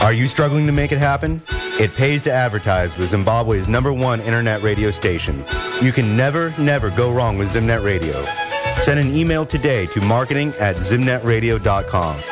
Are you struggling to make it happen? It pays to advertise with Zimbabwe's #1 internet radio station. You can never go wrong with Zimnet Radio. Send an email today to marketing@zimnetradio.com.